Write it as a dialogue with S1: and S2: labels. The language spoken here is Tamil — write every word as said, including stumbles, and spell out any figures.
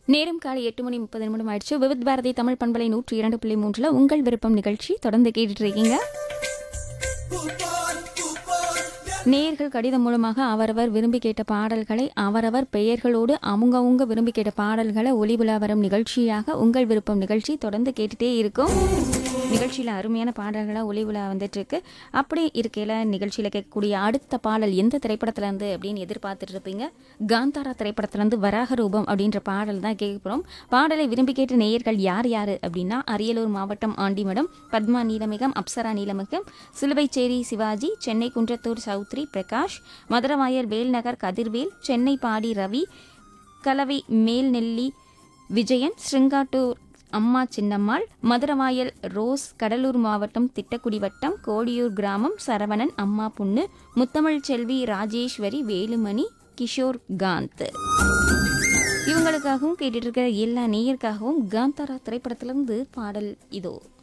S1: நேரம் காலை எட்டு மணி முப்பது நிமிடம் ஆயிடுச்சு. விவித் பாரதி தமிழ் பண்பலை நூற்றி இரண்டு புள்ளி மூன்றுல உங்கள் விருப்பம் நிகழ்ச்சி தொடர்ந்து கேட்டுட்டு இருக்கீங்க. நேயர்கள் கடிதம் மூலமாக அவரவர் விரும்பி கேட்ட பாடல்களை அவரவர் பெயர்களோடு அவங்கவுங்க விரும்பி கேட்ட பாடல்களை ஒளிவிழா வரும் நிகழ்ச்சியாக உங்கள் விருப்பம் நிகழ்ச்சி தொடர்ந்து கேட்டுட்டே இருக்கும். நிகழ்ச்சியில் அருமையான பாடல்களாக ஒளிவிழா வந்துட்டு இருக்கு. அப்படி இருக்கையில் நிகழ்ச்சியில் கேட்கக்கூடிய அடுத்த பாடல் எந்த திரைப்படத்துலேருந்து அப்படின்னு எதிர்பார்த்துட்டு இருப்பீங்க. காந்தாரா திரைப்படத்துலேருந்து வராக ரூபம் அப்படின்ற பாடல் தான் கேட்க போகிறோம். பாடலை விரும்பி கேட்ட நேயர்கள் யார் யார் அப்படின்னா அரியலூர் மாவட்டம் ஆண்டிமடம், பத்மா நீலமிகம், அப்சரா நீலமிகம், சிலுவைச்சேரி சிவாஜி, சென்னை குன்றத்தூர் சௌத்ரி பிரகாஷ், மதுரவாயர் வேல்நகர் கதிர்வேல், சென்னை பாடி ரவி, கலவை மேல்நெல்லி விஜயன், ஸ்ருங்காட்டூர் அம்மா சின்னம்மாள், மதுரவாயல் ரோஸ், கடலூர் மாவட்டம் திட்டக்குடி வட்டம் கோடியூர் கிராமம் சரவணன் அம்மா புண்ணு, முத்தமிழ் செல்வி ராஜேஸ்வரி, வேலுமணி, கிஷோர் காந்த். இவங்களுக்காகவும் கேட்டுட்டு இருக்கிற எல்லா நேயருக்காகவும் காந்தாரா திரைப்படத்திலிருந்து பாடல் இதோ.